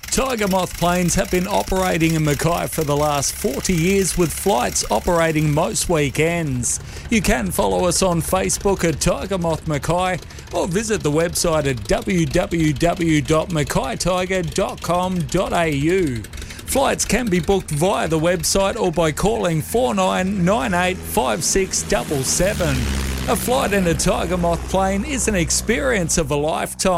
Tiger Moth planes have been operating in Mackay for the last 40 years, with flights operating most weekends. You can follow us on Facebook at Tiger Moth Mackay or visit the website at www.mackaytiger.com.au. Flights can be booked via the website or by calling 4998 5677. A flight in a Tiger Moth plane is an experience of a lifetime.